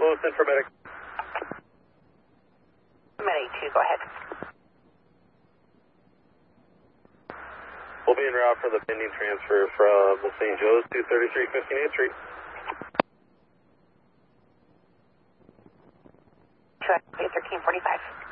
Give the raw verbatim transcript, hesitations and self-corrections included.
Lewiston for medic. Medic two, go ahead. We'll be en route for the pending transfer from the Saint Joe's to thirty-three fifteen-eighth Street. thirteen forty-five.